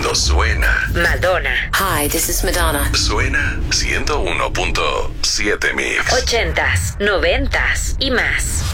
Cuando suena. Madonna. Hi, this is Madonna. Suena 101.7 Mix. 80s, 90s y más.